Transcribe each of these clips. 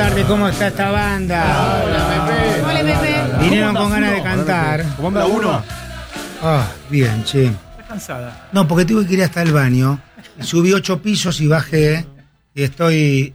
tardes, ¿cómo está esta banda? Hola, Pepe. Hola, Pepe. Vinieron con ganas de cantar. ¿Cómo anda uno? Ah, bien, che. Está cansada. No, porque tuve que ir hasta el baño. Y subí 8 pisos y bajé. Y estoy...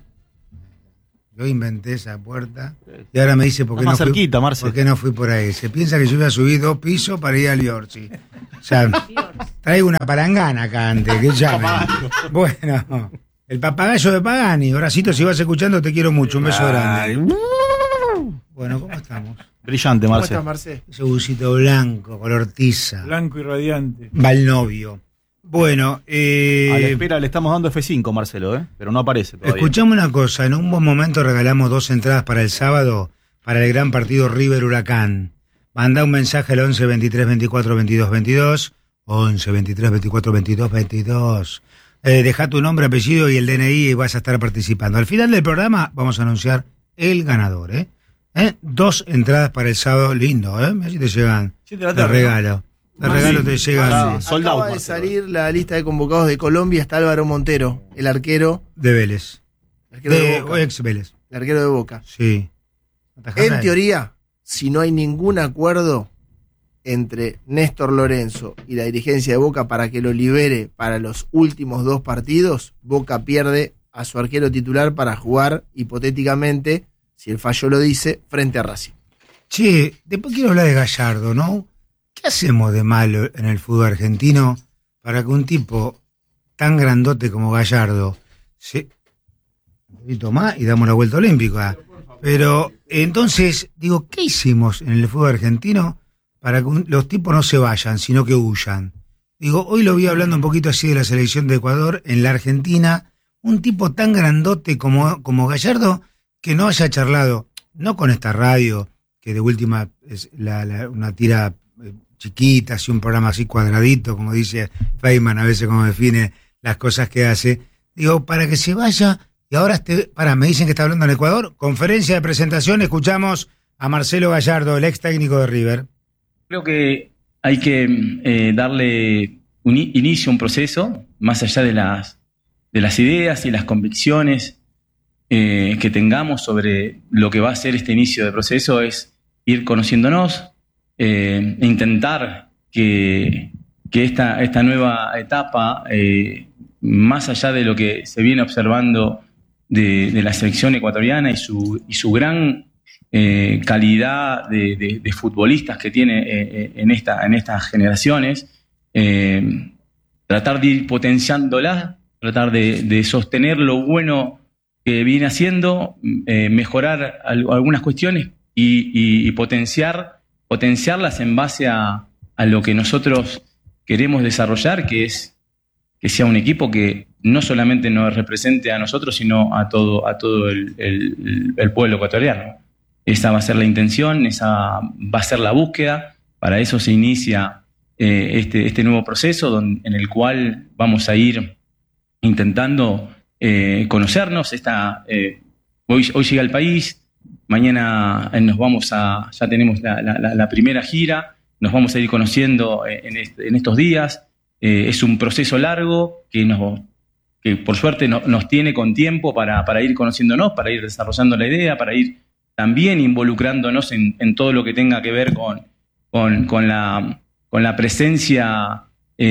Yo inventé esa puerta. Y ahora me dice, ¿por qué, Está no más fui, cerquita, Marce. ¿por qué no fui por ahí? Se piensa que yo iba a subir 2 pisos para ir al Liorsi. O sea, traigo una palangana acá antes, que llamen. Bueno, el papagayo de Pagani. Horacito, si vas escuchando, te quiero mucho. Un beso grande. Bueno, ¿cómo estamos? Brillante, ¿Cómo Marce. estás, Marce? Ese busito blanco, color tiza. Blanco y radiante. Va el novio. Bueno, A la espera le estamos dando F5, Marcelo, pero no aparece todavía. escuchame una cosa. En un buen momento regalamos 2 entradas para el sábado para el gran partido River Huracán. Manda un mensaje al 11 23 24 22 22. 11 23 24 22 22. Deja tu nombre, apellido y el DNI y vas a estar participando. Al final del programa vamos a anunciar el ganador. 2 entradas para el sábado. Lindo, Mira si te llegan 7 de la de tarde. regalo. De regalo te llegan Sold out, Acaba de Marcelo. salir la lista de convocados de Colombia. Está Álvaro Montero, el arquero de Vélez. de Boca. Ex Vélez. El arquero de Boca. Sí. En teoría, si no hay ningún acuerdo entre Néstor Lorenzo y la dirigencia de Boca para que lo libere para los últimos 2 partidos, Boca pierde a su arquero titular para jugar, hipotéticamente, si el fallo lo dice, frente a Racing. Che, después quiero hablar de Gallardo, ¿no? ¿Qué hacemos de malo en el fútbol argentino para que un tipo tan grandote como Gallardo se... Un poquito más y damos la vuelta olímpica. Pero, entonces, digo, ¿qué hicimos en el fútbol argentino para que los tipos no se vayan, sino que huyan? Digo, hoy lo vi hablando un poquito así de la selección de Ecuador en la Argentina, un tipo tan grandote como Gallardo que no haya charlado, no con esta radio, que de última es una tira chiquita, así un programa así cuadradito, como dice Feynman, a veces como define las cosas que hace. Digo, para que se vaya, y ahora me dicen que está hablando en Ecuador, conferencia de presentación, escuchamos a Marcelo Gallardo, el ex técnico de River. Creo que hay que darle un inicio a un proceso, más allá de las ideas y las convicciones que tengamos sobre lo que va a ser este inicio de proceso, es ir conociéndonos, intentar que esta nueva etapa, más allá de lo que se viene observando de la selección ecuatoriana y su gran calidad de futbolistas que tiene en estas generaciones, tratar de ir potenciándolas, tratar de sostener lo bueno que viene haciendo, mejorar algunas cuestiones y potenciarlas en base a lo que nosotros queremos desarrollar, que es que sea un equipo que no solamente nos represente a nosotros, sino a todo el pueblo ecuatoriano. Esa va a ser la intención, esa va a ser la búsqueda. Para eso se inicia este nuevo proceso en el cual vamos a ir intentando conocernos. Hoy llega el país. Mañana ya tenemos la primera gira, nos vamos a ir conociendo en estos días. Es un proceso largo que por suerte nos tiene con tiempo para ir conociéndonos, para ir desarrollando la idea, para ir también involucrándonos en todo lo que tenga que ver con la presencia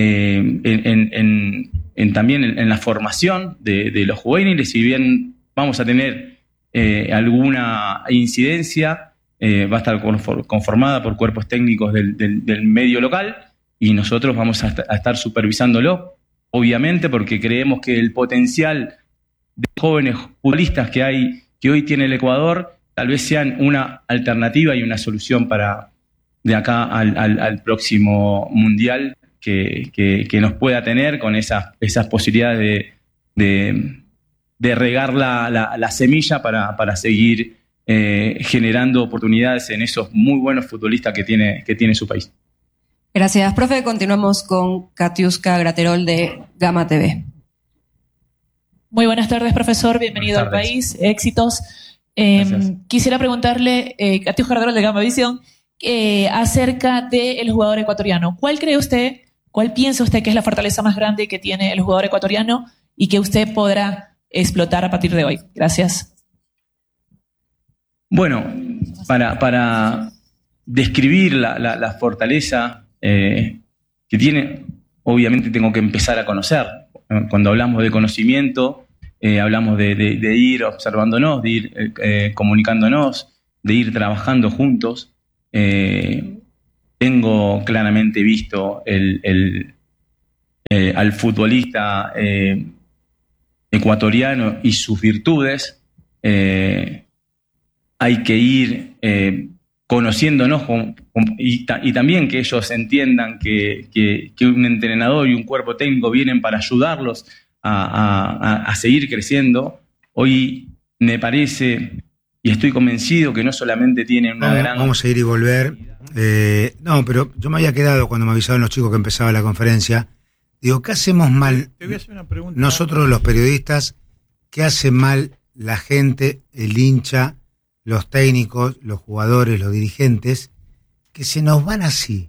también en la formación de los juveniles. Si bien vamos a tener alguna incidencia, va a estar conformada por cuerpos técnicos del medio local y nosotros vamos a estar supervisándolo, obviamente, porque creemos que el potencial de jóvenes futbolistas que hoy tiene el Ecuador tal vez sean una alternativa y una solución de acá al próximo Mundial que nos pueda tener con esas posibilidades de regar la semilla para seguir generando oportunidades en esos muy buenos futbolistas que tiene su país. Gracias, profe. Continuamos con Katiuska Graterol de Gama TV. Muy buenas tardes, profesor. Bienvenido al país. Éxitos. Quisiera preguntarle, Katiuska Graterol de Gama Visión, acerca del jugador ecuatoriano. ¿Cuál piensa usted que es la fortaleza más grande que tiene el jugador ecuatoriano y que usted podrá explotar a partir de hoy? Gracias. Bueno, para describir la fortaleza que tiene, obviamente tengo que empezar a conocer. Cuando hablamos de conocimiento, hablamos de ir observándonos, de ir comunicándonos, de ir trabajando juntos. Tengo claramente visto al futbolista ecuatoriano y sus virtudes. Hay que ir conociéndonos y también que ellos entiendan que un entrenador y un cuerpo técnico vienen para ayudarlos a seguir creciendo. Hoy me parece y estoy convencido que no solamente tienen una gran... Vamos a ir y volver. No, pero yo me había quedado cuando me avisaron los chicos que empezaba la conferencia. Digo, ¿qué hacemos mal? Te voy a hacer una pregunta. Nosotros los periodistas, ¿qué hace mal la gente, el hincha, los técnicos, los jugadores, los dirigentes, que se nos van así?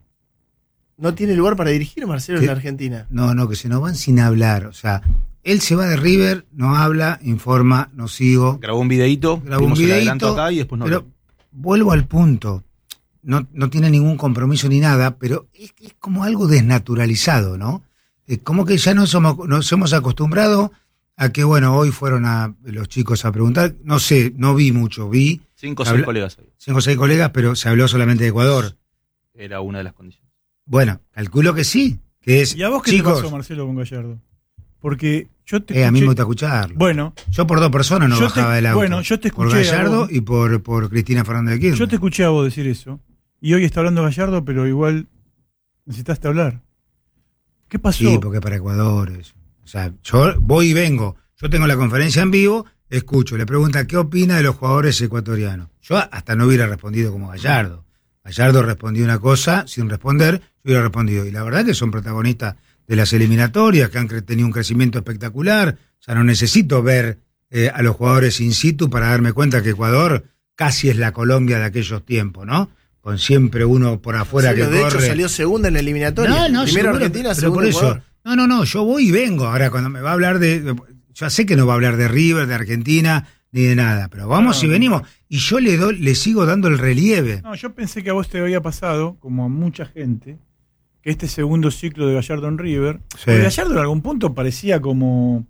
No tiene lugar para dirigir, Marcelo, en la Argentina. No, que se nos van sin hablar. O sea, él se va de River, no habla, informa, no sigo. Grabó un videíto, Grabó un videíto, acá y después no. Pero vuelvo al punto. No tiene ningún compromiso ni nada, pero es como algo desnaturalizado, ¿no? Como que ya nos hemos acostumbrado a que, bueno, hoy fueron los chicos a preguntar. No sé, no vi mucho, vi 5 o 6 colegas. 5 o 6 colegas, pero se habló solamente de Ecuador. Era una de las condiciones. Bueno, calculo que sí, que es... ¿Y a vos qué chicos, te pasó, Marcelo, con Gallardo? Porque yo te escuché... a mí me gusta escucharlo. Bueno. Yo por 2 personas no bajaba del auto. Bueno, yo te escuché... Por Gallardo y por Cristina Fernández de Kirchner. Yo te escuché a vos decir eso. Y hoy está hablando Gallardo, pero igual necesitaste hablar. ¿Qué pasó? Sí, porque para Ecuador eso. O sea, yo voy y vengo. Yo tengo la conferencia en vivo, escucho, le pregunta qué opina de los jugadores ecuatorianos. Yo hasta no hubiera respondido como Gallardo. Gallardo respondió una cosa sin responder, yo hubiera respondido. Y la verdad que son protagonistas de las eliminatorias, que han tenido un crecimiento espectacular. O sea, no necesito ver a los jugadores in situ para darme cuenta que Ecuador casi es la Colombia de aquellos tiempos, ¿no? Con siempre uno por afuera sí, que de corre. hecho salió segunda en la eliminatoria. No, Primero seguro, Argentina, pero segundo por eso. Ecuador. No, yo voy y vengo. Ahora cuando me va a hablar ya sé que no va a hablar de River, de Argentina, ni de nada, pero vamos y venimos. Y yo le sigo dando el relieve. No, yo pensé que a vos te había pasado, como a mucha gente, que este segundo ciclo de Gallardo en River, Gallardo en algún punto parecía como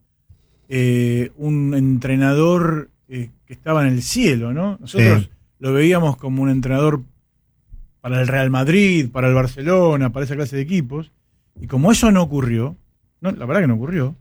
un entrenador que estaba en el cielo, ¿no? Nosotros lo veíamos como un entrenador para el Real Madrid, para el Barcelona, para esa clase de equipos, y como eso no ocurrió, la verdad que no ocurrió,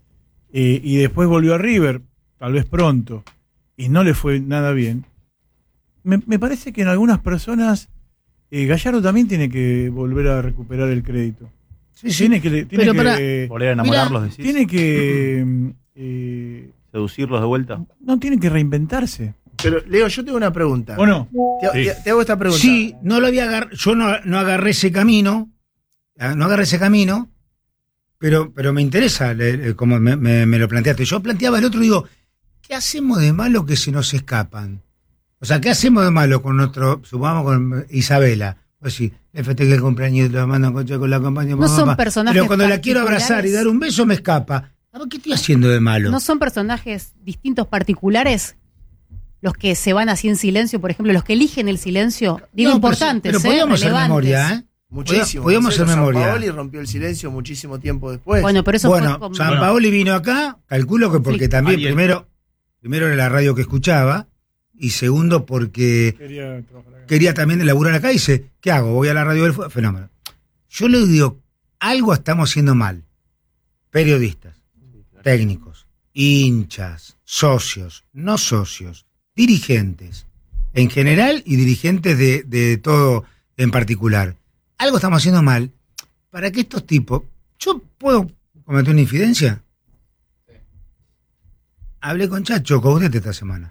y después volvió a River, tal vez pronto, y no le fue nada bien, me parece que en algunas personas Gallardo también tiene que volver a recuperar el crédito. Sí. Tiene que volver a enamorarlos, decís. Tiene que seducirlos de vuelta. No, tiene que reinventarse. Pero, Leo, yo tengo una pregunta. ¿O no? Te hago esta pregunta. Sí, no lo había yo no agarré ese camino, pero me interesa como me lo planteaste. Yo planteaba el otro, digo, ¿qué hacemos de malo que se nos escapan? O sea, ¿qué hacemos de malo con supongamos con Isabela? Pues sí, le festeje el cumpleaños, lo mando a coche con la compañía. No son personajes pero cuando la quiero abrazar y dar un beso me escapa. A ver, ¿qué estoy haciendo de malo? ¿No son personajes distintos particulares los que se van así en silencio, por ejemplo, los que eligen el silencio? Digo, no, importantes, pero podíamos hacer memoria, ¿eh? Muchísimo. Podíamos hacer memoria. Sampaoli rompió el silencio muchísimo tiempo después. Bueno, pero eso fue como... Sampaoli vino acá, calculo que porque también primero era la radio que escuchaba, y segundo porque quería también laburar acá y dice, ¿qué hago? Voy a la radio del fenómeno. Yo le digo, algo estamos haciendo mal. Periodistas, técnicos, hinchas, socios, no socios, dirigentes en general y dirigentes de todo en particular. Algo estamos haciendo mal para que estos tipos... ¿Yo puedo cometer una infidencia? Sí. Hablé con Chacho Coudet esta semana.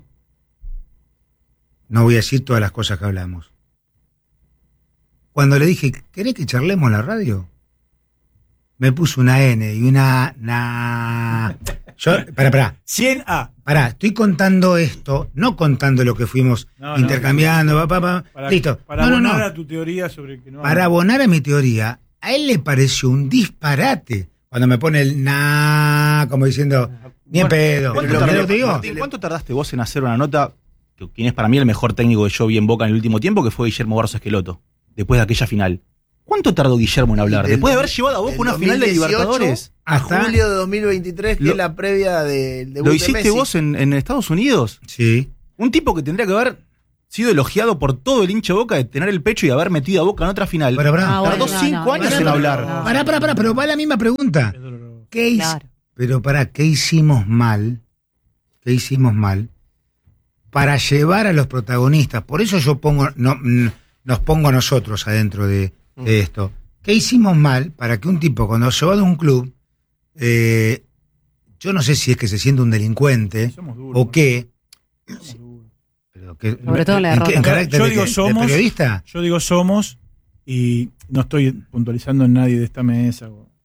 No voy a decir todas las cosas que hablamos. Cuando le dije, ¿querés que charlemos en la radio? Me puso una N y una... Yo, pará. 100A. Pará, estoy contando esto, no contando lo que fuimos intercambiando. Listo. Para abonar a tu teoría sobre que no... Para abonar a mi teoría, a él le pareció un disparate cuando me pone el como diciendo, ni en pedo. ¿Cuánto tardaste vos en hacer una nota quien es para mí el mejor técnico que yo vi en Boca en el último tiempo, que fue Guillermo Barros Esqueloto, después de aquella final. ¿Cuánto tardó Guillermo en hablar? Después de haber llevado a Boca una final de Libertadores. A julio de 2023, que es la previa del debut ¿Lo de hiciste Messi. vos en Estados Unidos? Sí. Un tipo que tendría que haber sido elogiado por todo el hincha de Boca de tener el pecho y haber metido a Boca en otra final. Tardó 5 años en hablar. Pará, pero va la misma pregunta. Claro. ¿Qué hicimos mal? ¿Qué hicimos mal para llevar a los protagonistas? Por eso yo nos pongo a nosotros adentro de esto. ¿Qué hicimos mal para que un tipo, cuando se va de un club, yo no sé si es que se siente un delincuente o qué? Pero que, Sobre todo en la derrota. ¿En carácter Yo de digo qué? ¿De somos. periodista? Yo digo somos, y no estoy puntualizando en nadie de esta mesa,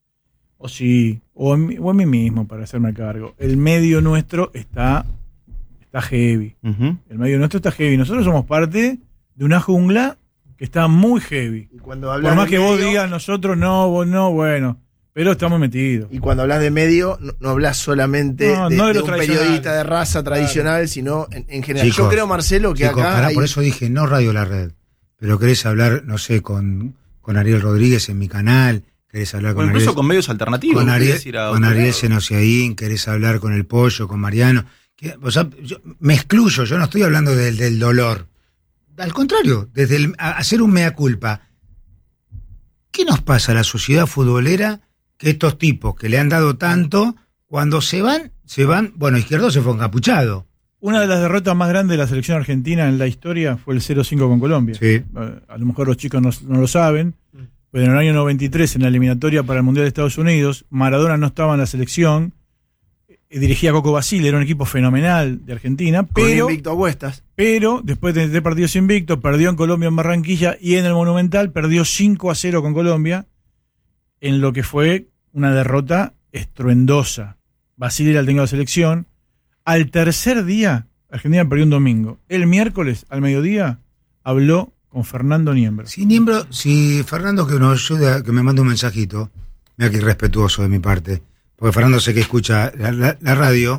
o en mí mismo para hacerme cargo. El medio nuestro está heavy. El medio nuestro está heavy. Nosotros somos parte de una jungla que está muy heavy. Y cuando Por más que vos digas nosotros no, vos no, bueno, pero estamos metidos. Y cuando hablas de medio, no hablas solamente No, de no de los un tradicionales. periodista de raza tradicional, sino en general. Chicos, yo creo, Marcelo, que chicos, acá hay... por eso dije, no Radio La Red, pero querés hablar, no sé, con Ariel Rodríguez en mi canal, querés hablar con incluso Ariel, con medios alternativos. con Ariel Senosiaín, querés hablar con El Pollo, con Mariano. O sea, yo me excluyo, yo no estoy hablando del dolor. Al contrario, desde hacer un mea culpa. ¿Qué nos pasa a la sociedad futbolera que estos tipos que le han dado tanto, cuando se van, bueno, Izquierdo se fue encapuchado? Una de las derrotas más grandes de la selección argentina en la historia fue el 0-5 con Colombia. Sí. A lo mejor los chicos no lo saben, pero en el año 93, en la eliminatoria para el Mundial de Estados Unidos, Maradona no estaba en la selección, dirigía a Coco Basile, era un equipo fenomenal de Argentina, Con invicto a cuestas. pero después de 3 partidos invictos, perdió en Colombia en Barranquilla y en el Monumental perdió 5-0 con Colombia, en lo que fue una derrota estruendosa. Basile era el técnico de la selección. Al tercer día, Argentina perdió un domingo. El miércoles, al mediodía, habló con Fernando Niembro. Si Fernando que nos ayude, que me mande un mensajito, mira que irrespetuoso de mi parte, porque Fernando sé que escucha la radio,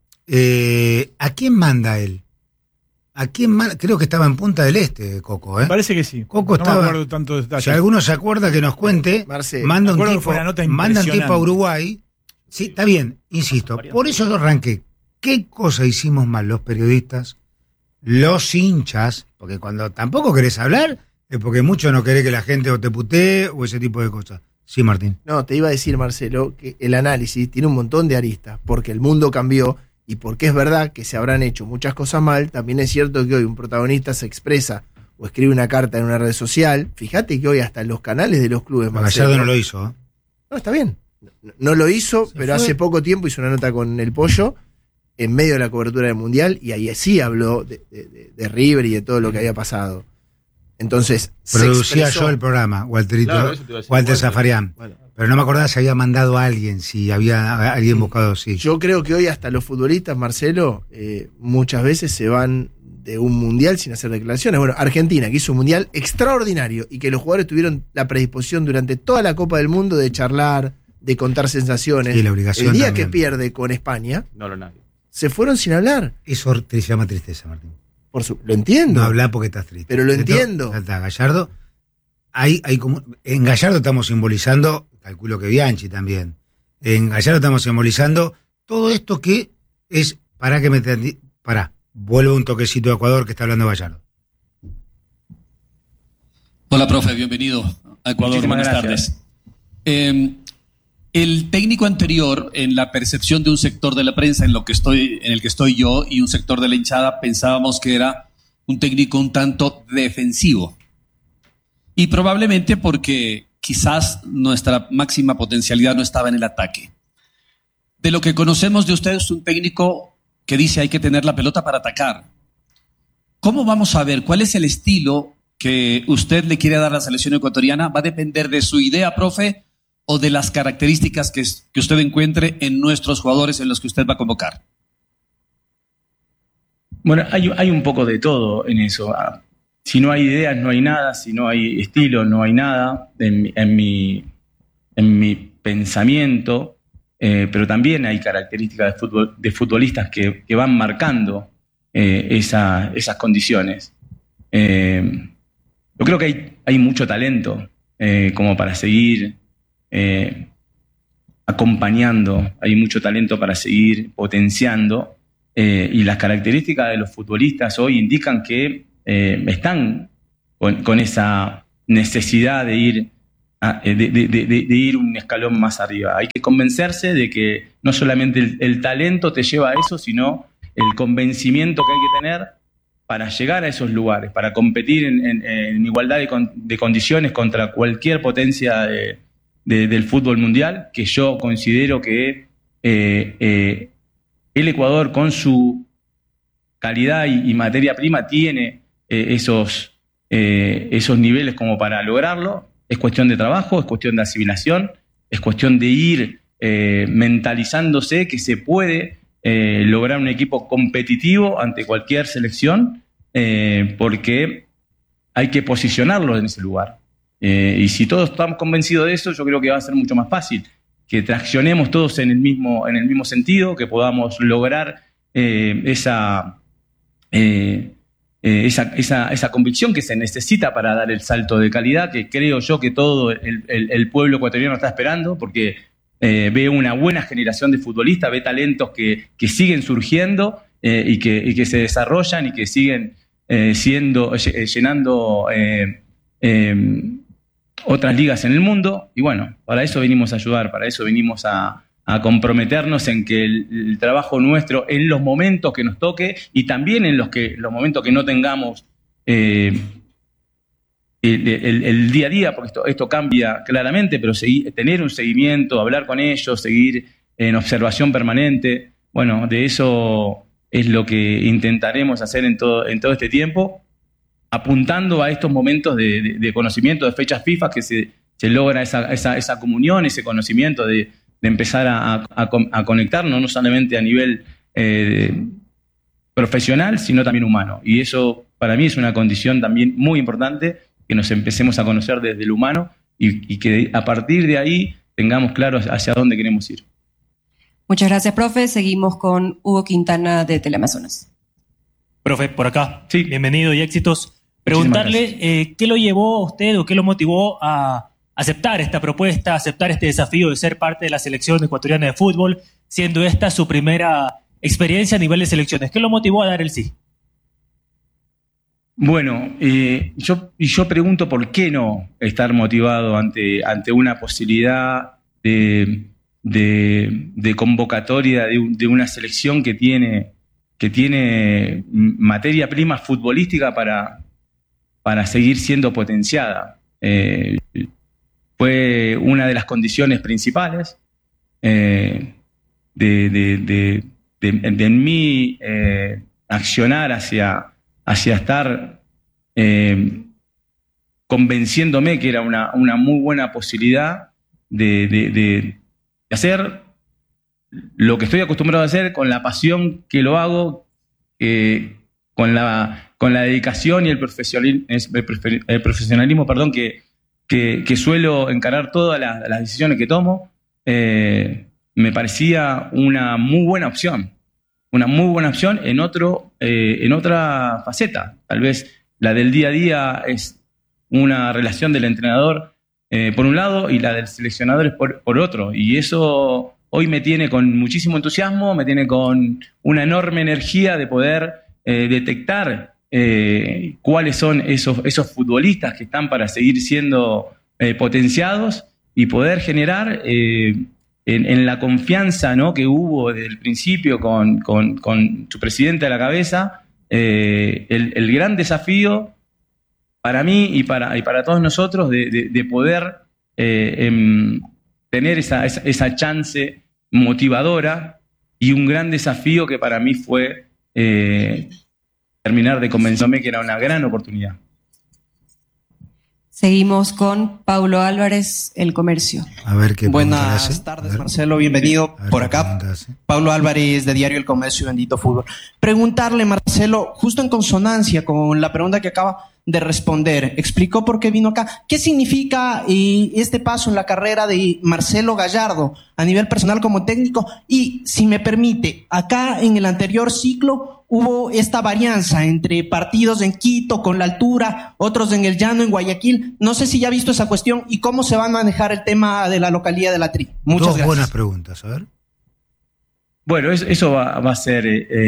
¿a quién manda él? ¿A quién manda? Creo que estaba en Punta del Este, Coco, ¿eh? Parece que sí. Coco no estaba, me acuerdo tanto de detalles. Si alguno se acuerda que nos cuente, Marce, manda un acuerdo que fue una nota tipo a impresionante. Uruguay. Sí, está bien, insisto. Por eso yo arranqué. ¿Qué cosa hicimos mal los periodistas, los hinchas? Porque cuando tampoco querés hablar, es porque mucho no querés que la gente o te putee o ese tipo de cosas. Sí, Martín. No, te iba a decir, Marcelo, que el análisis tiene un montón de aristas, porque el mundo cambió y porque es verdad que se habrán hecho muchas cosas mal. También es cierto que hoy un protagonista se expresa o escribe una carta en una red social. Fíjate que hoy hasta en los canales de los clubes, Marcelo, Gallardo no lo hizo, ¿eh? No, está bien. No lo hizo, pero hace poco tiempo hizo una nota con El Pollo en medio de la cobertura del Mundial y ahí sí habló de River y de todo lo que había pasado. Entonces, producía yo el programa, Walterito, Claro, eso te iba a decir, Walter Zafarian. Bueno, Pero no me acordaba si había mandado a alguien, si había alguien buscado, sí. yo creo que hoy hasta los futbolistas, Marcelo, muchas veces se van de un mundial sin hacer declaraciones. Bueno, Argentina, que hizo un mundial extraordinario y que los jugadores tuvieron la predisposición durante toda la Copa del Mundo de charlar, de contar sensaciones. Sí, la obligación el día también. que pierde con España, No lo nadie. se fueron sin hablar. Eso te llama tristeza, Martín. Lo entiendo. No habla porque estás triste. Pero lo entiendo. Está Gallardo. Hay como, en Gallardo estamos simbolizando, calculo que Bianchi también. En Gallardo estamos simbolizando todo esto que es, vuelvo un toquecito de Ecuador que está hablando Gallardo. Hola, profe, bienvenido a Ecuador. Muchísimas Buenas gracias. tardes. El técnico anterior, en la percepción de un sector de la prensa en el que estoy yo y un sector de la hinchada, pensábamos que era un técnico un tanto defensivo. Y probablemente porque quizás nuestra máxima potencialidad no estaba en el ataque. De lo que conocemos de usted es un técnico que dice hay que tener la pelota para atacar. ¿Cómo vamos a ver cuál es el estilo que usted le quiere dar a la selección ecuatoriana? ¿Va a depender de su idea, profe, o de las características que usted encuentre en nuestros jugadores en los que usted va a convocar? Bueno, hay un poco de todo en eso. Si no hay ideas, no hay nada. Si no hay estilo, no hay nada en mi pensamiento. Pero también hay características de futbolistas que van marcando esas condiciones. Yo creo que hay mucho talento como para seguir acompañando, hay mucho talento para seguir potenciando, y las características de los futbolistas hoy indican que están con esa necesidad de ir un escalón más arriba. Hay que convencerse de que no solamente el talento te lleva a eso, sino el convencimiento que hay que tener para llegar a esos lugares, para competir en igualdad de condiciones contra cualquier potencia del fútbol mundial, que yo considero que el Ecuador, con su calidad y materia prima, tiene esos niveles como para lograrlo. Es cuestión de trabajo, es cuestión de asimilación, es cuestión de ir mentalizándose que se puede lograr un equipo competitivo ante cualquier selección, porque hay que posicionarlo en ese lugar. Y si todos estamos convencidos de eso, yo creo que va a ser mucho más fácil, que traccionemos todos en el mismo sentido, que podamos lograr esa convicción que se necesita para dar el salto de calidad, que creo yo que todo el pueblo ecuatoriano está esperando, porque ve una buena generación de futbolistas, ve talentos que siguen surgiendo y que se desarrollan y que siguen llenando otras ligas en el mundo. Y bueno, para eso venimos a ayudar, para eso venimos a comprometernos en que el trabajo nuestro, en los momentos que nos toque y también en los momentos que no tengamos el día a día, porque esto cambia claramente, pero tener un seguimiento, hablar con ellos, seguir en observación permanente, bueno, de eso es lo que intentaremos hacer en todo este tiempo, apuntando a estos momentos de conocimiento, de fechas FIFA, que se logra esa comunión, ese conocimiento de empezar a conectarnos, no solamente a nivel profesional, sino también humano. Y eso para mí es una condición también muy importante, que nos empecemos a conocer desde el humano y que a partir de ahí tengamos claro hacia dónde queremos ir. Muchas gracias, profe. Seguimos con Hugo Quintana de Teleamazonas. Profe, por acá. Sí. Bienvenido y éxitos. Preguntarle qué lo llevó a usted o qué lo motivó a aceptar esta propuesta, aceptar este desafío de ser parte de la selección ecuatoriana de fútbol, siendo esta su primera experiencia a nivel de selecciones. ¿Qué lo motivó a dar el sí? Bueno, yo pregunto por qué no estar motivado ante una posibilidad de convocatoria de una selección que tiene materia prima futbolística para seguir siendo potenciada. Fue una de las condiciones principales de mi accionar hacia estar convenciéndome que era una muy buena posibilidad de hacer lo que estoy acostumbrado a hacer con la pasión que lo hago, con la dedicación y el profesionalismo, que suelo encarar todas las decisiones que tomo. Me parecía una muy buena opción en otra faceta. Tal vez la del día a día es una relación del entrenador por un lado y la del seleccionador por otro, y eso hoy me tiene con muchísimo entusiasmo, me tiene con una enorme energía de poder detectar cuáles son esos futbolistas que están para seguir siendo potenciados y poder generar en la confianza, ¿no?, que hubo desde el principio con su presidente a la cabeza, el gran desafío para mí y para todos nosotros de poder tener esa chance motivadora, y un gran desafío que para mí fue terminar de convencerme que era una gran oportunidad. Seguimos con Paulo Álvarez, El Comercio. A ver qué. Buenas tardes, Marcelo, bienvenido por acá. Paulo Álvarez, de Diario El Comercio, Bendito Fútbol. Preguntarle, Marcelo, justo en consonancia con la pregunta que acaba de responder. Explicó por qué vino acá. ¿Qué significa este paso en la carrera de Marcelo Gallardo a nivel personal como técnico? Y si me permite, acá en el anterior ciclo hubo esta varianza entre partidos en Quito con la altura, otros en el llano, en Guayaquil. No sé si ya ha visto esa cuestión y cómo se va a manejar el tema de la localidad de La Tri. Muchas gracias. Buenas preguntas, a ver. Bueno, eso va a ser,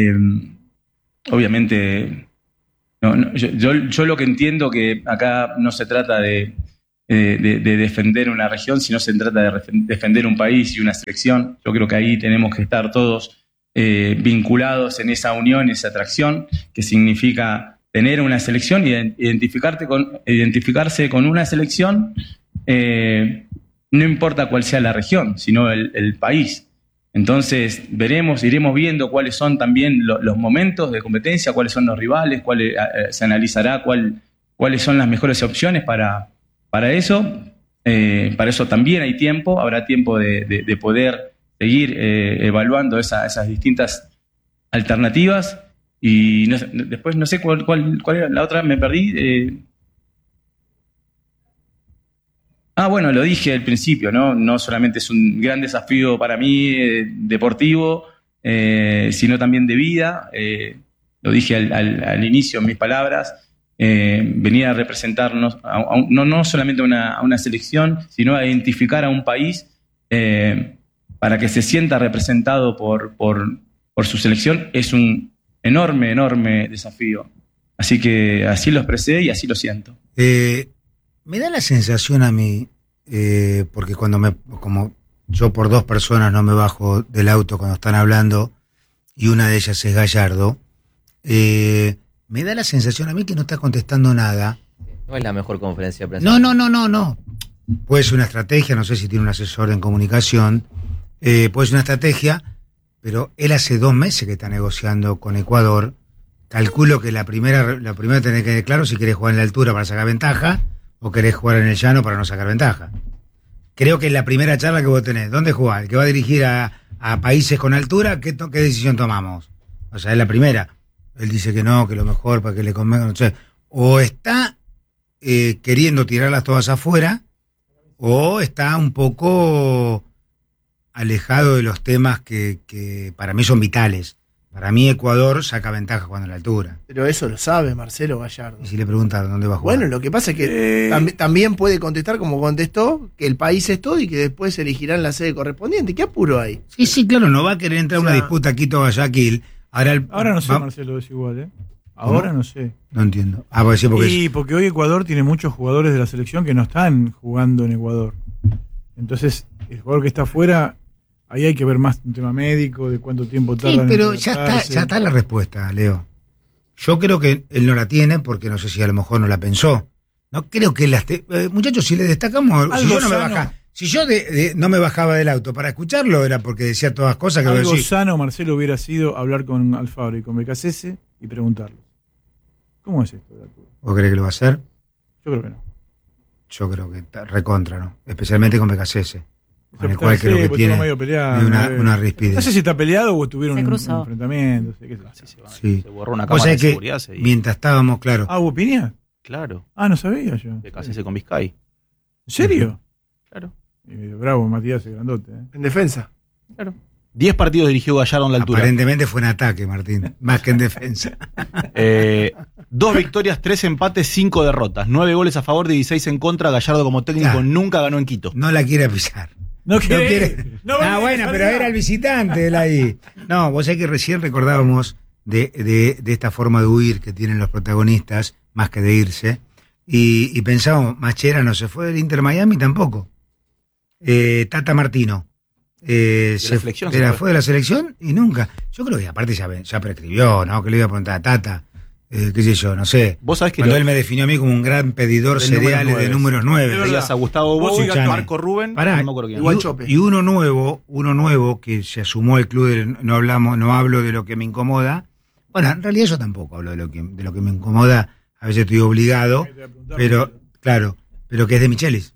obviamente, yo lo que entiendo que acá no se trata de defender una región, sino se trata de defender un país y una selección. Yo creo que ahí tenemos que estar todos vinculados en esa unión, esa atracción, que significa tener una selección y identificarse con una selección, no importa cuál sea la región, sino el país. Entonces iremos viendo cuáles son también los momentos de competencia, cuáles son los rivales, se analizará cuáles son las mejores opciones para eso. Para eso también hay tiempo, habrá tiempo de poder seguir evaluando esas distintas alternativas. Y después no sé cuál era la otra, me perdí. Bueno, lo dije al principio, ¿no? No solamente es un gran desafío para mí deportivo, sino también de vida. Lo dije al inicio en mis palabras. Venir a representarnos, no solamente a una selección, sino a identificar a un país para que se sienta representado por su selección, es un enorme, enorme desafío. Así que así lo expresé y así lo siento. Me da la sensación a mí, porque como yo por dos personas no me bajo del auto cuando están hablando, y una de ellas es Gallardo, me da la sensación a mí que no está contestando nada. No es la mejor conferencia de prensa. No. Puede ser una estrategia, no sé si tiene un asesor en comunicación, puede ser una estrategia, pero él hace 2 meses que está negociando con Ecuador. Calculo que la primera tenés que tener claro si querés jugar en la altura para sacar ventaja o querés jugar en el llano para no sacar ventaja. Creo que es la primera charla que vos tenés. ¿Dónde jugás? ¿El que va a dirigir a países con altura? ¿Qué decisión tomamos? O sea, es la primera. Él dice que no, que lo mejor para que le convenga. No sé. O está queriendo tirarlas todas afuera, o está un poco alejado de los temas que para mí son vitales. Para mí Ecuador saca ventaja jugando en la altura. Pero eso lo sabe Marcelo Gallardo. Y si le preguntaron dónde va a jugar. Bueno, lo que pasa es que también puede contestar como contestó, que el país es todo y que después elegirán la sede correspondiente. ¿Qué apuro hay? Sí, claro, no va a querer entrar una disputa Quito-Guayaquil. Ahora no sé, Marcelo, es igual, Ahora no sé. No entiendo. Porque hoy Ecuador tiene muchos jugadores de la selección que no están jugando en Ecuador. Entonces, el jugador que está afuera, ahí hay que ver más un tema médico, de cuánto tiempo tarda. Sí, pero ya está la respuesta, Leo. Yo creo que él no la tiene, porque no sé si a lo mejor no la pensó. No creo que él la esté. Muchachos, si le destacamos, si yo no me bajaba del auto para escucharlo, era porque decía todas cosas que algo sano, Marcelo, hubiera sido hablar con Alfaro y con Becasese y preguntarles. ¿Cómo es esto de altura? ¿Vos crees que lo va a hacer? Yo creo que no. Yo creo que está recontra, ¿no? Especialmente con Becasese. Con el cual creo que tiene una rispidez. No sé si está peleado o tuvieron un enfrentamiento. Se borró una cámara de seguridad. Mientras estábamos, claro. ¿Hubo piña? Claro. No sabía yo. Becasese con Vizcay. ¿En serio? Claro. Bravo, Matías, el grandote. En defensa. Claro. 10 partidos dirigió Gallardo en la altura. Aparentemente fue en ataque, Martín, más que en defensa. 2 victorias, 3 empates, 5 derrotas. 9 goles a favor, 16 en contra. Gallardo como técnico nunca ganó en Quito. No la quiere pisar. No quiere. Bueno, pero era el visitante él ahí. No, vos sabés que recién recordábamos de esta forma de huir que tienen los protagonistas, más que de irse. Y pensábamos, Machera no se fue del Inter Miami tampoco. Tata Martino. Fue de la selección y nunca. Yo creo que aparte ya prescribió, ¿no? Que le iba a preguntar a Tata, qué sé yo, no sé. Vos sabés que cuando él me definió a mí como un gran pedidor cereales de números 9. Veías a Gustavo Bou, Marco Rubén, no me acuerdo quién. Y uno nuevo que se sumó al club no hablo de lo que me incomoda. Bueno, en realidad yo tampoco hablo de lo que me incomoda, a veces estoy obligado, pero claro, pero que es de Michelis.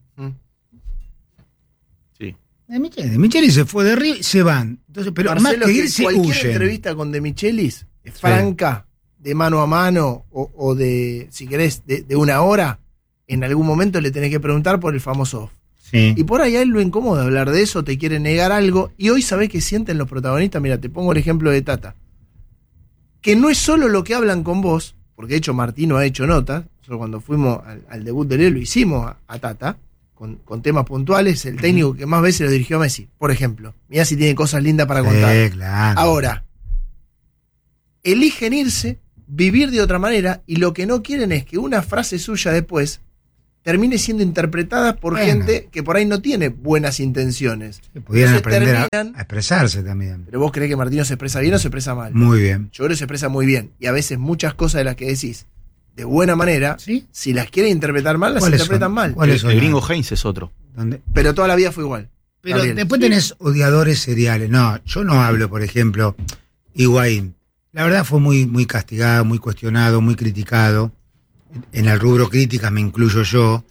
De Michelis se fue de Río y se van. Entonces, pero Marcelo, más que irse, cualquier huyen. Entrevista con De Michelis es franca, de mano a mano o de, si querés, de una hora, en algún momento le tenés que preguntar por el famoso off. Sí. Y por ahí a él lo incomoda hablar de eso, te quiere negar algo, y hoy sabés que sienten los protagonistas. Mira, te pongo el ejemplo de Tata, que no es solo lo que hablan con vos, porque de hecho Martino ha hecho notas. Nosotros cuando fuimos al debut de Leo lo hicimos a Tata, con temas puntuales, el técnico que más veces lo dirigió a Messi, por ejemplo. Mirá si tiene cosas lindas para contar. Claro. Ahora, eligen irse, vivir de otra manera, y lo que no quieren es que una frase suya después termine siendo interpretada por gente que por ahí no tiene buenas intenciones. Pudieran aprender a expresarse también. Pero vos creés que Martino se expresa bien o se expresa mal. Muy bien. Yo creo que se expresa muy bien. Y a veces muchas cosas de las que decís de buena manera, ¿sí? Si las quieren interpretar mal, las interpretan mal. El gringo Heinz es otro. Pero toda la vida fue igual. Pero después tenés odiadores seriales. No, yo no hablo, por ejemplo, Higuaín. La verdad fue muy castigado, muy cuestionado, muy criticado. En el rubro críticas me incluyo yo.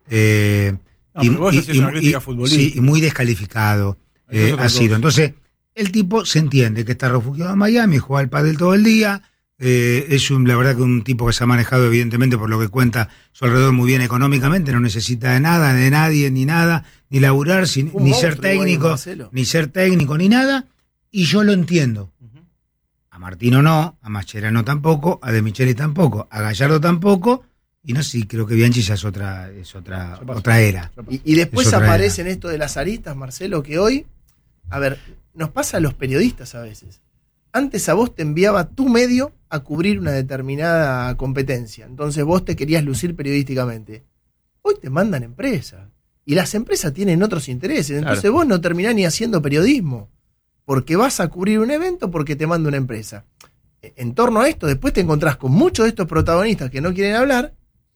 Una crítica futbolística. Sí, y muy descalificado ha sido. Entonces, el tipo se entiende que está refugiado en Miami, juega al pádel todo el día. Es la verdad que un tipo que se ha manejado, evidentemente, por lo que cuenta su alrededor, muy bien económicamente, no necesita de nada, de nadie, ni nada, ni laburar, ni ser técnico, ni nada. Y yo lo entiendo. A Martino no, a Mascherano tampoco, a De Micheli tampoco, a Gallardo tampoco, y no sé, creo que Bianchi ya es otra era. Y después aparecen esto de las aristas, Marcelo, que hoy, a ver, nos pasa a los periodistas a veces. Antes a vos te enviaba tu medio a cubrir una determinada competencia, entonces vos te querías lucir periodísticamente. Hoy te mandan empresas, y las empresas tienen otros intereses, entonces vos no terminás ni haciendo periodismo, porque vas a cubrir un evento porque te manda una empresa. En torno a esto, después te encontrás con muchos de estos protagonistas que no quieren hablar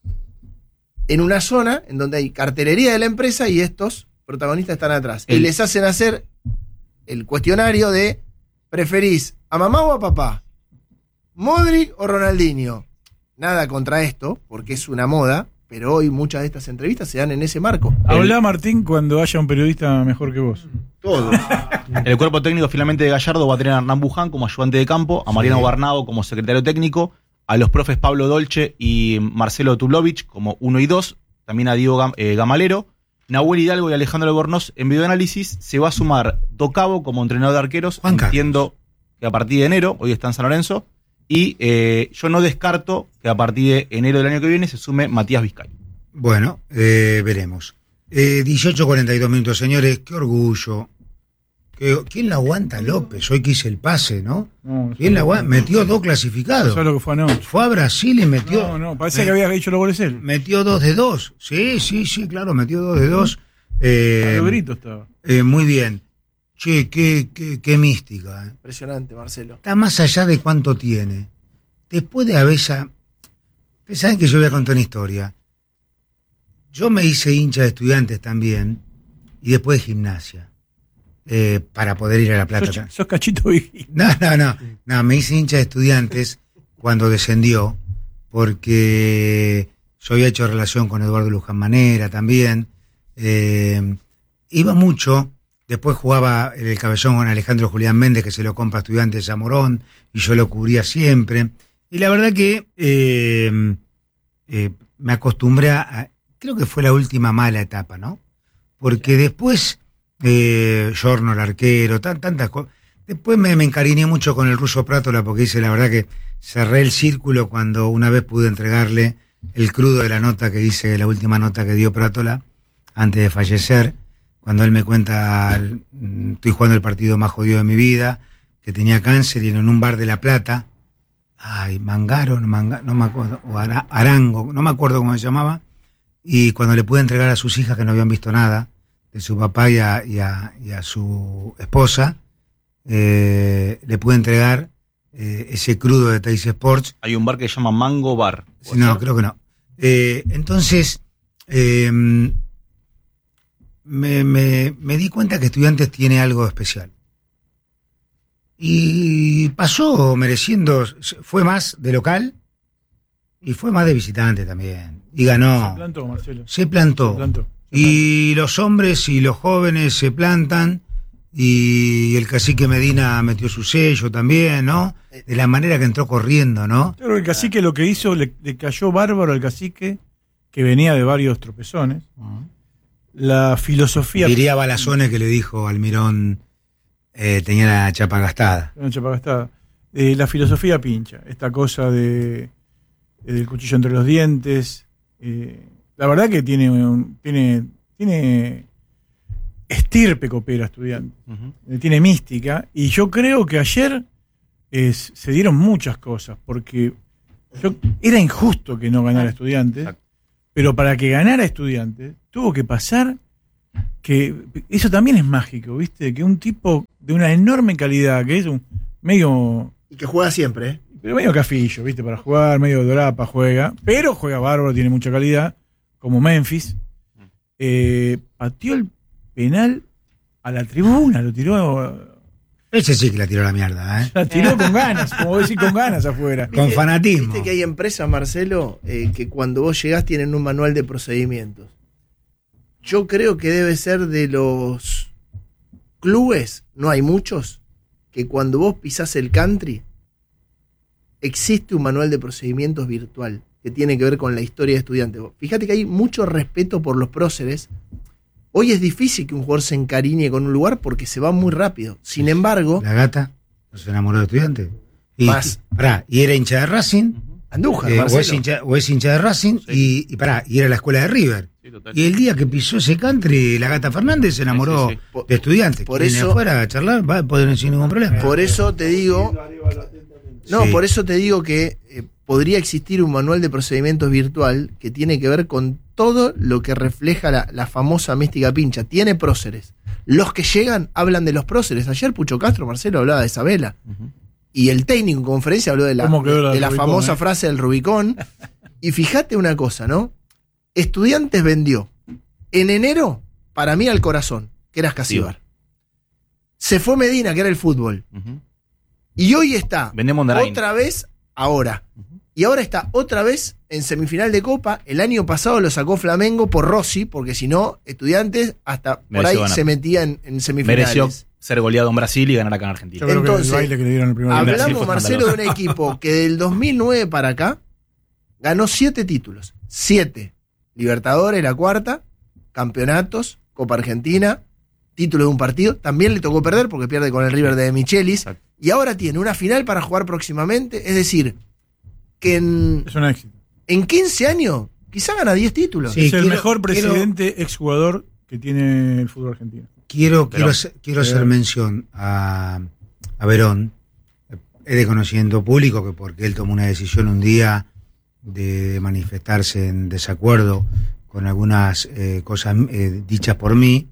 en una zona en donde hay cartelería de la empresa y estos protagonistas están atrás. Y les hacen hacer el cuestionario de ¿preferís a mamá o a papá? ¿Modric o Ronaldinho? Nada contra esto, porque es una moda, pero hoy muchas de estas entrevistas se dan en ese marco. Habla, Martín, cuando haya un periodista mejor que vos. Todo. El cuerpo técnico finalmente de Gallardo va a tener a Hernán Buján como ayudante de campo, a Mariano Barnado como secretario técnico, a los profes Pablo Dolce y Marcelo Tublovich como 1 y 2, también a Diego Gamalero, Nahuel Hidalgo y Alejandro Albornoz en videoanálisis. Se va a sumar Docabo como entrenador de arqueros, entiendo que a partir de enero, hoy está en San Lorenzo, y yo no descarto que a partir de enero del año que viene se sume Matías Vizcay. Bueno, veremos. 18:42 minutos, señores, qué orgullo. ¿Quién la aguanta López? Hoy que hice el pase, ¿no? ¿Quién la aguanta? Metió 2 clasificados. Eso es lo que fue anoche. Fue a Brasil y metió... No, parece que había hecho los goles él. Metió 2 de 2. Sí, claro, metió 2 de 2. Brito estaba. Muy bien. Che, qué mística. Impresionante, Marcelo. Está más allá de cuánto tiene. Después de Abella... Ustedes saben que yo voy a contar una historia. Yo me hice hincha de Estudiantes también, y después de Gimnasia. Para poder ir a La Plata. ¿Sos cachito? No, me hice hincha de Estudiantes cuando descendió, porque yo había hecho relación con Eduardo Luján Manera también. Iba mucho, después jugaba en el Cabellón con Alejandro Julián Méndez, que se lo compra a Estudiantes a Morón, y yo lo cubría siempre. Y la verdad que me acostumbré a... Creo que fue la última mala etapa, ¿no? Porque después... Giorno, el arquero, tantas cosas. Después me encariñé mucho con el ruso Prátola, porque dice la verdad que cerré el círculo cuando una vez pude entregarle el crudo de la nota que dice, la última nota que dio Prátola antes de fallecer, cuando él me cuenta, estoy jugando el partido más jodido de mi vida, que tenía cáncer, y en un bar de La Plata, Mangaro, no me acuerdo, o Arango, no me acuerdo cómo se llamaba, y cuando le pude entregar a sus hijas que no habían visto nada de su papá y a su esposa, le pude entregar ese crudo de Teis Sports. Hay un bar que se llama Mango Bar. No, creo que no. Entonces, me di cuenta que Estudiantes tiene algo especial. Y pasó mereciendo, fue más de local y fue más de visitante también. Y ganó. Se plantó, Marcelo. Se plantó. Y los hombres y los jóvenes se plantan, y el cacique Medina metió su sello también, ¿no? De la manera que entró corriendo, ¿no? Claro, el cacique lo que hizo, le cayó bárbaro al cacique, que venía de varios tropezones. La filosofía... Diría Balazones que le dijo Almirón, tenía la chapa gastada. Una chapa gastada. La filosofía pincha, esta cosa del cuchillo entre los dientes. La verdad que tiene estirpe Copera Estudiante, tiene mística, y yo creo que ayer se dieron muchas cosas, porque era injusto que no ganara Estudiantes, pero para que ganara Estudiantes tuvo que pasar, que eso también es mágico, ¿viste? Que un tipo de una enorme calidad, que es un medio... Y que juega siempre, Pero medio cafillo, ¿viste? Para jugar, medio dorapa juega, pero juega bárbaro, tiene mucha calidad, como Memphis. Pateó el penal a la tribuna, lo tiró... Ese sí que la tiró a la mierda, ¿eh? La tiró con ganas, como decir, con ganas afuera. Con fanatismo. Viste que hay empresas, Marcelo, que cuando vos llegás tienen un manual de procedimientos. Yo creo que debe ser de los clubes, no hay muchos, que cuando vos pisás el country, existe un manual de procedimientos virtual que tiene que ver con la historia de Estudiantes. Fíjate que hay mucho respeto por los próceres. Hoy es difícil que un jugador se encariñe con un lugar porque se va muy rápido. Sin embargo... La Gata no se enamoró de Estudiantes. Y era hincha de Racing. Andújar, o es hincha de Racing, sí. y era la escuela de River. Sí, y el día que pisó ese country, la Gata Fernández se enamoró de Estudiantes. Por eso, afuera a charlar, va a poder sin ningún problema. Por eso te digo... No, por eso te digo que podría existir un manual de procedimientos virtual que tiene que ver con todo lo que refleja la famosa mística pincha. Tiene próceres. Los que llegan hablan de los próceres. Ayer Pucho Castro, Marcelo, hablaba de Isabela. Y el técnico en conferencia habló de la famosa frase del Rubicón. Y fíjate una cosa, ¿no? Estudiantes vendió en enero, para mí, al corazón, que era Escacíbar. Se fue Medina, que era el fútbol. Y hoy está otra vez ahora. Y ahora está otra vez en semifinal de Copa. El año pasado lo sacó Flamengo por Rossi, porque si no, Estudiantes hasta por ahí se metía en semifinales. Mereció ser goleado en Brasil y ganar acá en Argentina. Entonces, que le dieron el primer hablamos, Marcelo, de un equipo que del 2009 para acá ganó 7 títulos. 7. Libertadores, la cuarta, campeonatos, Copa Argentina, título de un partido. También le tocó perder porque pierde con el River de Michelis. Exacto. Y ahora tiene una final para jugar próximamente. Es decir, que es un éxito. En 15 años quizá gana 10 títulos. Sí, es el mejor presidente exjugador que tiene el fútbol argentino. Quiero hacer mención a Verón. Es de conocimiento público que porque él tomó una decisión un día de manifestarse en desacuerdo con algunas cosas dichas por mí,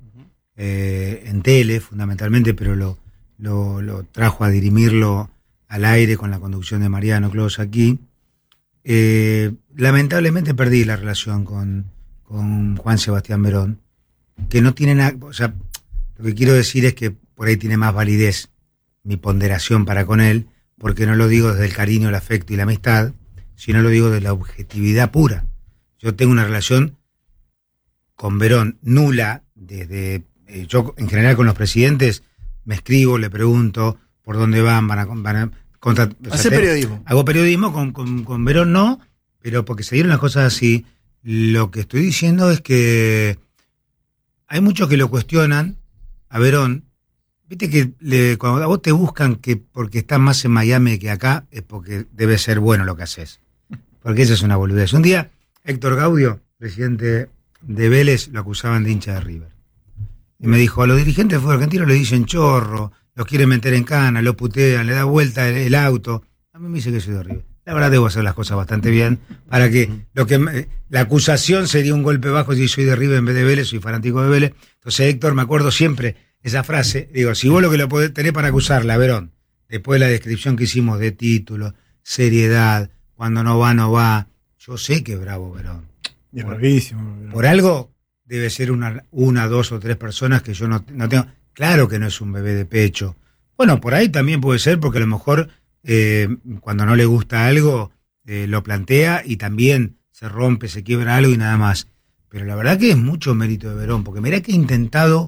en tele fundamentalmente, pero lo trajo a dirimirlo al aire con la conducción de Mariano Clos aquí. Lamentablemente perdí la relación con Juan Sebastián Verón, que no tiene nada, o sea, lo que quiero decir es que por ahí tiene más validez mi ponderación para con él, porque no lo digo desde el cariño, el afecto y la amistad, sino lo digo de la objetividad pura. Yo tengo una relación con Verón nula, desde yo en general con los presidentes me escribo, le pregunto por dónde van a hacer periodismo. Hago periodismo, con Verón no, pero porque se dieron las cosas así. Lo que estoy diciendo es que hay muchos que lo cuestionan a Verón. Viste que cuando a vos te buscan que porque estás más en Miami que acá, es porque debe ser bueno lo que haces. Porque eso es una boludez. Un día, Héctor Gaudio, presidente de Vélez, lo acusaban de hincha de River. Y me dijo, a los dirigentes del fútbol argentino le dicen chorro, los quieren meter en cana, lo putean, le da vuelta el auto. A mí me dice que soy de River. La verdad debo hacer las cosas bastante bien para que la acusación sería un golpe bajo si soy de River en vez de Vélez, soy fanático de Vélez. Entonces, Héctor, me acuerdo siempre esa frase, digo, si vos lo que lo podés tener para acusarla, Verón, después de la descripción que hicimos de título, seriedad, cuando no va, yo sé que es bravo Verón. Es bravísimo. Por algo debe ser una, 2 o 3 personas que yo no tengo. Claro que no es un bebé de pecho. Bueno, por ahí también puede ser porque a lo mejor cuando no le gusta algo lo plantea y también se rompe, se quiebra algo y nada más. Pero la verdad que es mucho mérito de Verón, porque mirá que he intentado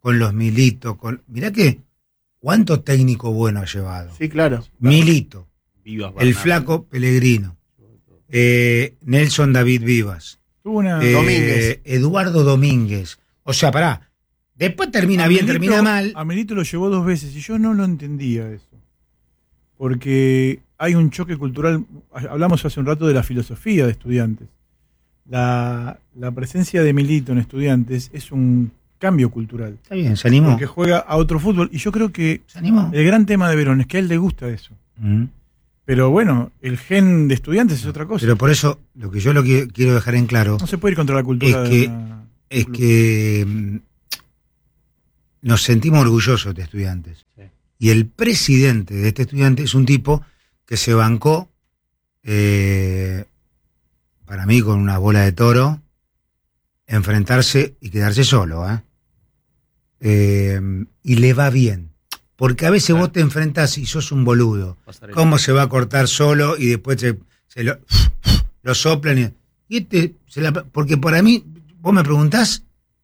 con los Milito, mirá que cuánto técnico bueno ha llevado. Sí, claro. Milito, Vivas, el flaco Pellegrino, Nelson David Vivas, Domínguez. Eduardo Domínguez. O sea, pará, después termina bien, termina mal. A Milito lo llevó 2 veces y yo no lo entendía eso. Porque hay un choque cultural. Hablamos hace un rato de la filosofía de Estudiantes. La presencia de Milito en Estudiantes es un cambio cultural. Está bien, se animó. Porque juega a otro fútbol. Y yo creo que se animó. El gran tema de Verón es que a él le gusta eso. Pero bueno, el gen de Estudiantes es otra cosa. Pero por eso, lo que yo quiero dejar en claro. No se puede ir contra la cultura. Es que nos sentimos orgullosos de Estudiantes. Sí. Y el presidente de este Estudiante es un tipo que se bancó, para mí, con una bola de toro, enfrentarse y quedarse solo. Y le va bien. Porque a veces vos te enfrentás y sos un boludo. ¿Cómo se va a cortar solo y después se lo soplan? Porque para mí, vos me preguntás,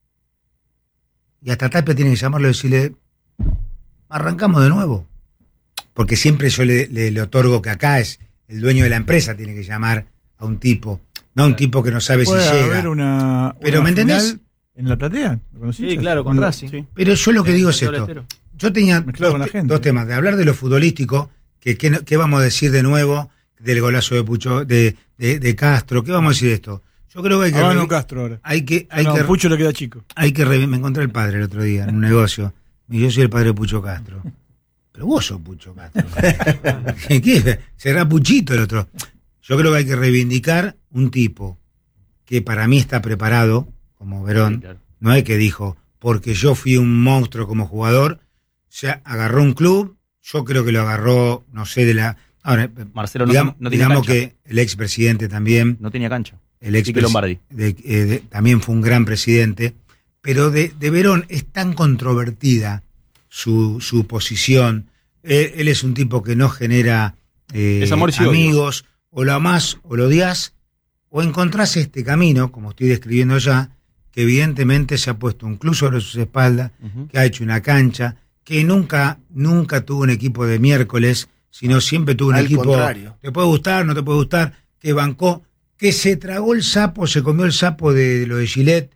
y hasta Tapia tiene que llamarlo y decirle, arrancamos de nuevo. Porque siempre yo le otorgo que acá es el dueño de la empresa, tiene que llamar a un tipo, no a un tipo que no sabe si llega. Pero ¿me entendés? ¿En la platea? Sí, claro, con Racing. Sí. Pero yo lo que digo es esto. Yo tenía dos temas, de hablar de lo futbolístico, ¿qué vamos a decir de nuevo del golazo de Pucho, de Castro? ¿Qué vamos a decir de esto? Yo creo que hay que... Castro ahora. Pucho le queda chico. Me encontré el padre el otro día en un negocio. Y yo soy el padre de Pucho Castro. Pero vos sos Pucho Castro. ¿Qué? Será Puchito el otro. Yo creo que hay que reivindicar un tipo que para mí está preparado, como Verón. Sí, claro. No es que dijo, porque yo fui un monstruo como jugador, se agarró un club, yo creo que lo agarró, no sé, de la... Ahora, Marcelo digamos, no tenía digamos cancha. Que el expresidente también... No tenía cancha. El ex Lombardi. También fue un gran presidente, pero de Verón es tan controvertida su posición. Él es un tipo que no genera amigos, o lo amás o lo odias, o encontrás este camino, como estoy describiendo ya, que evidentemente se ha puesto un club sobre sus espaldas, que ha hecho una cancha, que nunca tuvo un equipo de miércoles, sino siempre tuvo un equipo, contrario. Te puede gustar, no te puede gustar, que bancó, que se tragó el sapo, se comió el sapo de lo de Gillette,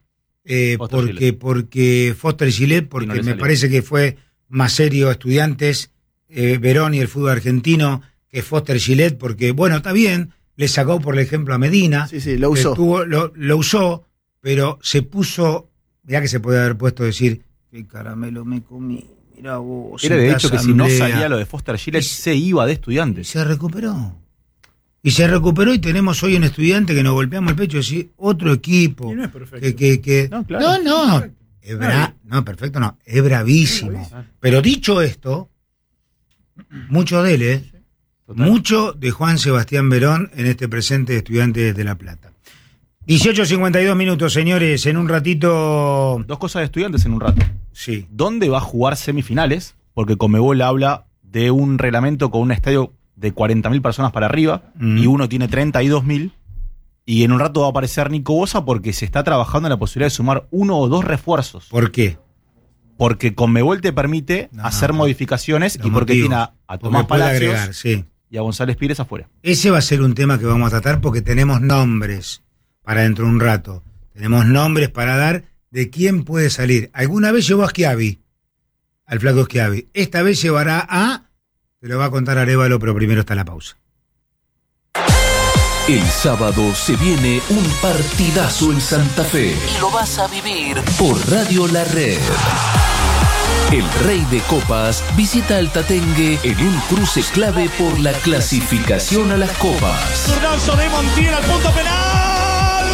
porque Foster y Gillette, porque me parece que fue más serio Estudiantes, Verón y el fútbol argentino que Foster y Gillette, porque bueno, está bien, le sacó por ejemplo a Medina, sí, lo usó. Lo usó, pero se puso, mirá que se puede haber puesto a decir, qué caramelo me comí, mirá vos. Era de hecho que si no salía lo de Foster Gillette, se iba de Estudiantes. Se recuperó. Y tenemos hoy un Estudiante que nos golpeamos el pecho y decir, otro equipo. Y no es perfecto. No, claro. No, perfecto no. Es bravísimo. Pero dicho esto, mucho de él, mucho de Juan Sebastián Verón en este presente de Estudiantes de La Plata. 18:52 minutos, señores, en un ratito... Dos cosas de Estudiantes en un rato. Sí. ¿Dónde va a jugar semifinales? Porque Conmebol habla de un reglamento con un estadio de 40.000 personas para arriba, y uno tiene 32.000, y en un rato va a aparecer Nico Bosa porque se está trabajando en la posibilidad de sumar 1 o 2 refuerzos. ¿Por qué? Porque Conmebol te permite hacer modificaciones y porque tiene a Tomás Palacios agregar, y a González Pires afuera. Ese va a ser un tema que vamos a tratar porque tenemos nombres para dentro de un rato. Tenemos nombres para dar de quién puede salir. Alguna vez llevó a Schiavi, al flaco Schiavi. Esta vez llevará a... Te lo va a contar Arévalo, pero primero está la pausa. El sábado se viene un partidazo en Santa Fe. Y lo vas a vivir por Radio La Red. El Rey de Copas visita al Tatengue en un cruce clave por la clasificación a las Copas. Zurdazo de Montiel al punto penal.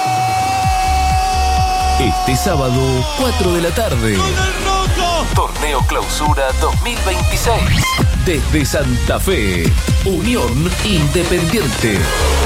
Este sábado, 4 de la tarde. Torneo Clausura 2026. Desde Santa Fe, Unión Independiente.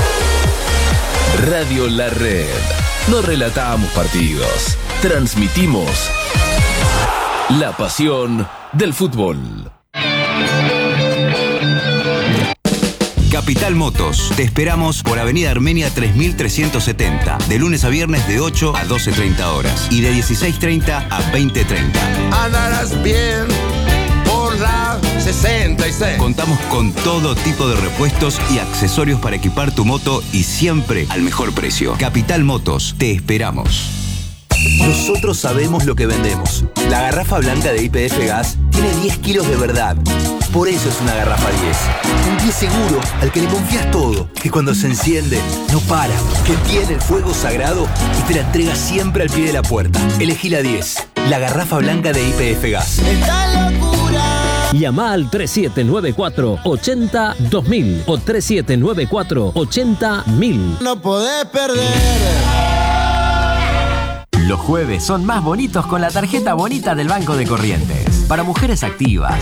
Radio La Red. No relatamos partidos, transmitimos la pasión del fútbol. Capital Motos. Te esperamos por Avenida Armenia 3370. De lunes a viernes de 8 a 12:30 horas. Y de 16:30 a 20:30. Andarás bien por la 66. Contamos con todo tipo de repuestos y accesorios para equipar tu moto y siempre al mejor precio. Capital Motos. Te esperamos. Nosotros sabemos lo que vendemos. La garrafa blanca de YPF Gas tiene 10 kilos de verdad. Por eso es una garrafa 10. Un 10 seguro al que le confías todo. Que cuando se enciende, no para. Que tiene el fuego sagrado y te la entrega siempre al pie de la puerta. Elegí la 10. La garrafa blanca de YPF Gas. ¡Esta locura! Llama al 3794-80-2000 o 3794-80-1000. No podés perder. Los jueves son más bonitos con la tarjeta bonita del Banco de Corrientes. Para mujeres activas,